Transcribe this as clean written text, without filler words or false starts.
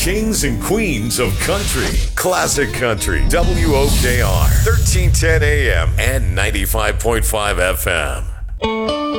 Kings and queens of country. Classic Country. WOKR. 1310 AM and 95.5 FM.